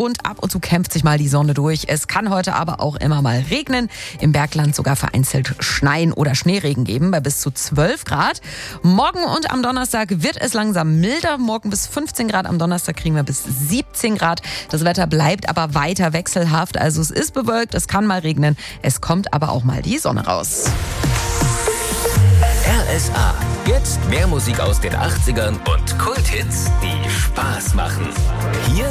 und ab und zu kämpft sich mal die Sonne durch. Es kann heute aber auch immer mal regnen. Im Bergland sogar vereinzelt Schneien oder Schneeregen geben bei bis zu 12 Grad. Morgen und am Donnerstag wird es langsam milder. Morgen bis 15 Grad, am Donnerstag kriegen wir bis 17 Grad. Das Wetter bleibt aber weiter wechselhaft. Also es ist bewölkt, es kann mal regnen. Es kommt aber auch mal die Sonne raus. RSA. Jetzt mehr Musik aus den 80ern und Kulthits, die Spaß machen. Hier